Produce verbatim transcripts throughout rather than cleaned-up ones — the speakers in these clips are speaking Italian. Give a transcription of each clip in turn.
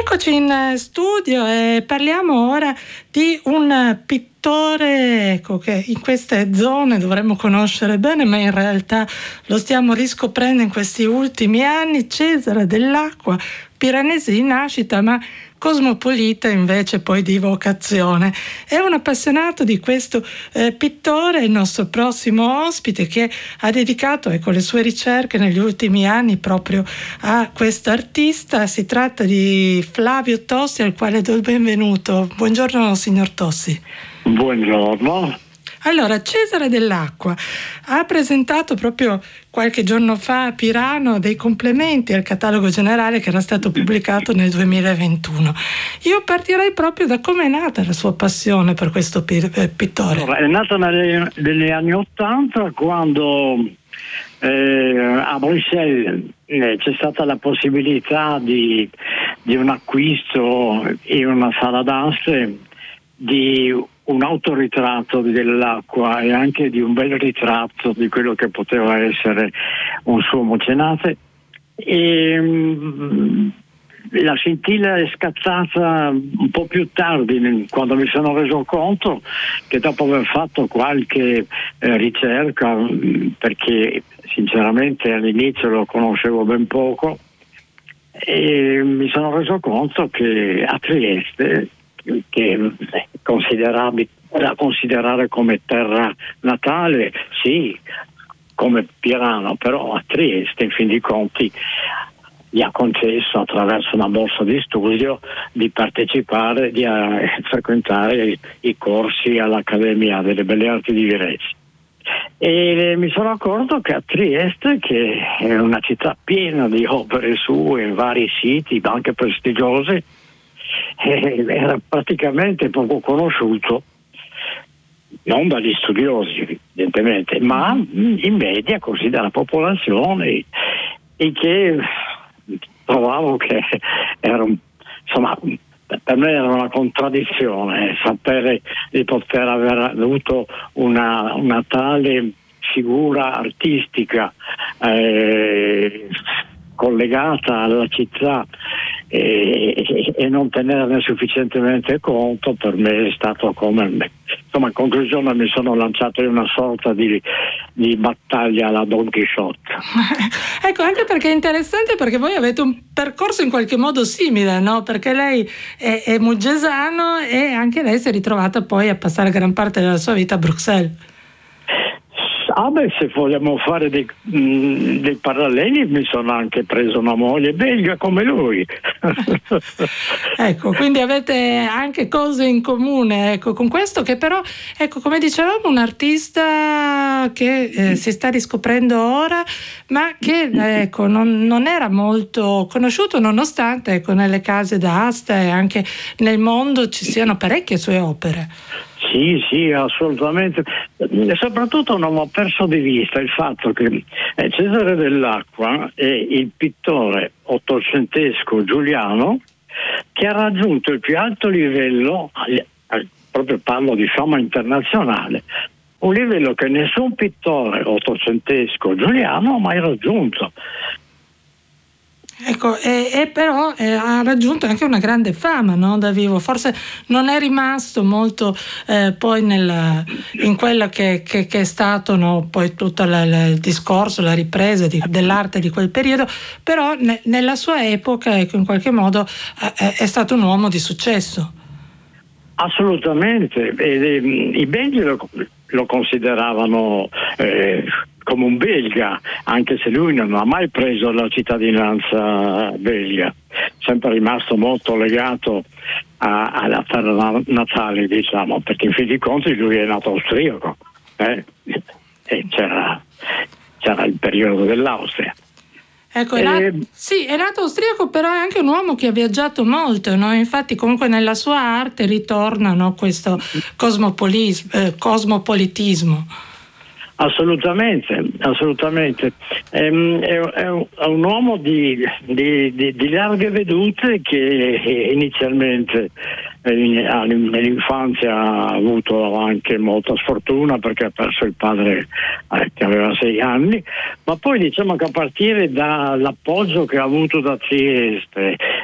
Eccoci in studio e parliamo ora di un pittore, ecco, che in queste zone dovremmo conoscere bene, ma in realtà lo stiamo riscoprendo in questi ultimi anni. Cesare Dell'Acqua, piranesi di nascita, ma cosmopolita invece poi di vocazione. È un appassionato di questo eh, pittore, il nostro prossimo ospite, che ha dedicato, ecco, le sue ricerche negli ultimi anni proprio a questo artista. Si tratta di Flavio Tossi, al quale do il benvenuto. Buongiorno signor Tossi. Buongiorno. Allora, Cesare Dell'Acqua ha presentato proprio qualche giorno fa a Pirano dei complementi al catalogo generale che era stato pubblicato nel duemilaventuno. Io partirei proprio da come è nata la sua passione per questo pittore. Allora, è nata negli, negli anni Ottanta, quando eh, a Bruxelles eh, c'è stata la possibilità di, di un acquisto in una sala d'aste di un autoritratto dell'Acqua e anche di un bel ritratto di quello che poteva essere un suo mecenate, e um, la scintilla è scattata un po' più tardi, quando mi sono reso conto che, dopo aver fatto qualche eh, ricerca, perché sinceramente all'inizio lo conoscevo ben poco, e mi sono reso conto che a Trieste, che considerabile da considerare come terra natale, sì, come Pirano, però a Trieste in fin dei conti gli ha concesso, attraverso una borsa di studio, di partecipare, di uh, frequentare i, i corsi all'Accademia delle Belle Arti di Viareggio. E mi sono accorto che a Trieste, che è una città piena di opere sue, vari siti anche prestigiosi, era praticamente poco conosciuto, non dagli studiosi evidentemente, ma in media così dalla popolazione, e che trovavo che era un, insomma, per me era una contraddizione sapere di poter aver avuto una, una tale figura artistica eh, collegata alla città e, e non tenerne sufficientemente conto. Per me è stato come, insomma, in conclusione mi sono lanciato in una sorta di, di battaglia alla Don Chisciotte. Ecco, anche perché è interessante, perché voi avete un percorso in qualche modo simile, no? Perché lei è, è muggesano e anche lei si è ritrovata poi a passare gran parte della sua vita a Bruxelles. Ah beh, se vogliamo fare dei, mh, dei paralleli, mi sono anche preso una moglie belga come lui. Ecco, quindi avete anche cose in comune, ecco, con questo, che però, ecco, come dicevamo, un artista che eh, si sta riscoprendo ora, ma che ecco, non, non era molto conosciuto, nonostante, ecco, nelle case d'asta e anche nel mondo ci siano parecchie sue opere. Sì, sì, assolutamente. E soprattutto non ho perso di vista il fatto che Cesare Dell'Acqua è il pittore ottocentesco giuliano che ha raggiunto il più alto livello, proprio parlo di fama internazionale, un livello che nessun pittore ottocentesco giuliano ha mai raggiunto. Ecco, e, e però eh, ha raggiunto anche una grande fama, no, da vivo. Forse non è rimasto molto eh, poi nel, in quello che, che, che è stato, no, poi tutto la, la, il discorso, la ripresa di, dell'arte di quel periodo, però ne, nella sua epoca, ecco, in qualche modo eh, è stato un uomo di successo. Assolutamente, e, e, i belgi lo, lo consideravano eh, come un belga, anche se lui non ha mai preso la cittadinanza belga, sempre rimasto molto legato a, alla terra natale, diciamo, perché in fin dei conti lui è nato austriaco, eh? E c'era, c'era il periodo dell'Austria. Ecco, è nato, sì, è nato austriaco, però è anche un uomo che ha viaggiato molto, no? Infatti comunque nella sua arte ritorna, no, questo cosmopolis- eh, cosmopolitismo. Assolutamente, assolutamente. È, è, è un uomo di, di, di, di larghe vedute, che inizialmente nell'infanzia ha avuto anche molta sfortuna perché ha perso il padre eh, che aveva sei anni, ma poi diciamo che a partire dall'appoggio che ha avuto da Trieste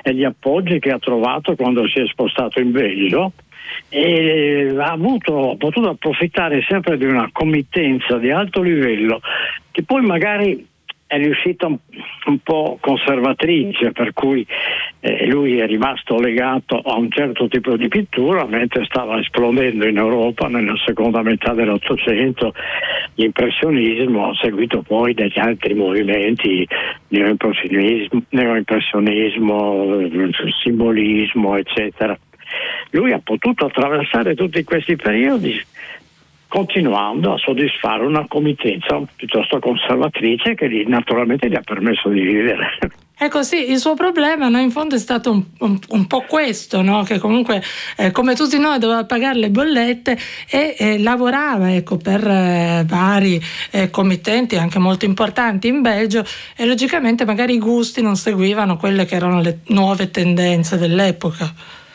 e gli appoggi che ha trovato quando si è spostato in Belgio, e ha avuto, ha potuto approfittare sempre di una committenza di alto livello che poi magari è riuscita un, un po' conservatrice, per cui eh, lui è rimasto legato a un certo tipo di pittura, mentre stava esplodendo in Europa nella seconda metà dell'Ottocento l'impressionismo, seguito poi dagli altri movimenti, neoimpressionismo, neoimpressionismo, simbolismo, eccetera. Lui ha potuto attraversare tutti questi periodi continuando a soddisfare una committenza piuttosto conservatrice che gli, naturalmente gli ha permesso di vivere. Ecco sì, il suo problema, no, in fondo è stato un, un, un po' questo, no? Che comunque eh, come tutti noi doveva pagare le bollette e eh, lavorava ecco, per eh, vari eh, committenti anche molto importanti in Belgio, e logicamente magari i gusti non seguivano quelle che erano le nuove tendenze dell'epoca.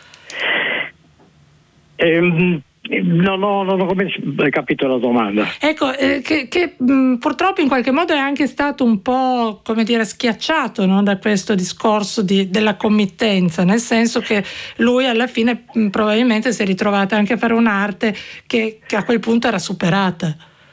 Ehm, non ho, non ho come capito la domanda. Ecco, eh, che, che mh, purtroppo in qualche modo è anche stato un po', come dire, schiacciato, no, da questo discorso di, della committenza, nel senso che lui alla fine mh, probabilmente si è ritrovato anche a fare un'arte che, che a quel punto era superata.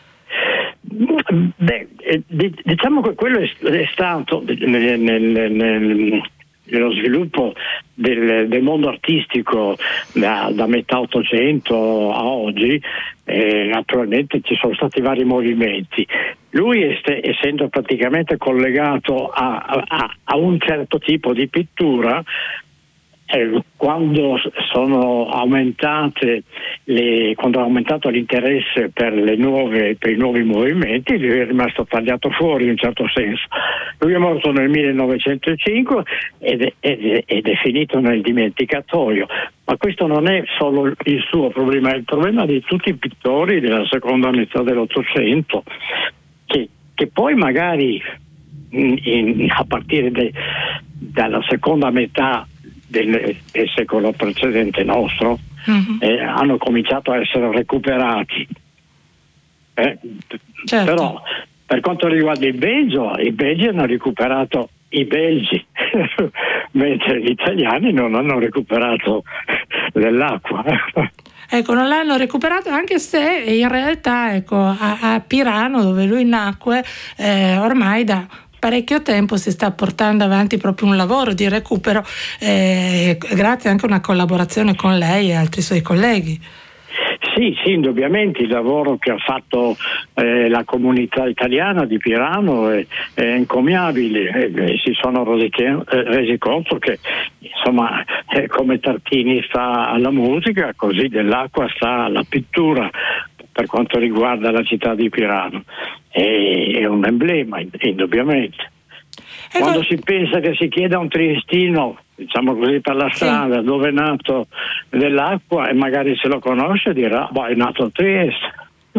Beh, diciamo che quello è stato nel, nel, nel nello sviluppo del, del mondo artistico da, da metà Ottocento a oggi. Eh, naturalmente ci sono stati vari movimenti. Lui est- essendo praticamente collegato a, a, a un certo tipo di pittura, eh, quando sono aumentate le, quando è aumentato l'interesse per le nuove per i nuovi movimenti, lui è rimasto tagliato fuori in un certo senso. Lui è morto nel millenovecentocinque ed è, ed è, ed è finito nel dimenticatoio, ma questo non è solo il suo problema, è il problema di tutti i pittori della seconda metà dell'Ottocento che, che poi magari in, in, a partire de, dalla seconda metà del, del secolo precedente nostro mm-hmm. eh, hanno cominciato a essere recuperati. Eh, certo. Però per quanto riguarda il Belgio, i belgi hanno recuperato i belgi, mentre gli italiani non hanno recuperato dell'acqua. Ecco, non l'hanno recuperato, anche se in realtà ecco, a, a Pirano, dove lui nacque, eh, ormai da parecchio tempo si sta portando avanti proprio un lavoro di recupero, eh, grazie anche a una collaborazione con lei e altri suoi colleghi. Sì, sì, indubbiamente il lavoro che ha fatto eh, la comunità italiana di Pirano è, è encomiabile, e, e si sono resi, eh, resi conto che insomma eh, come Tartini sta alla musica, così dell'acqua sta alla pittura per quanto riguarda la città di Pirano. È, è un emblema, indubbiamente. Ecco. Quando si pensa che si chieda a un triestino, diciamo così, per la strada, sì, dove è nato dell'acqua, e magari se lo conosce dirà, boh, è nato a Trieste.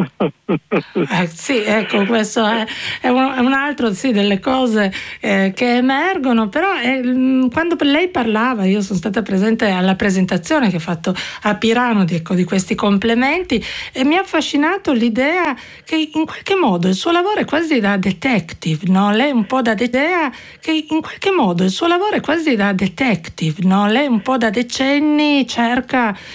Eh, sì, ecco, questo è, è, un, è un altro sì, delle cose eh, che emergono, però è, quando lei parlava, io sono stata presente alla presentazione che ha fatto a Pirano di, ecco, di questi complementi, e mi ha affascinato l'idea che in qualche modo il suo lavoro è quasi da detective, no? Lei un po' da idea che in qualche modo il suo lavoro è quasi da detective, no? Lei un po' da decenni cerca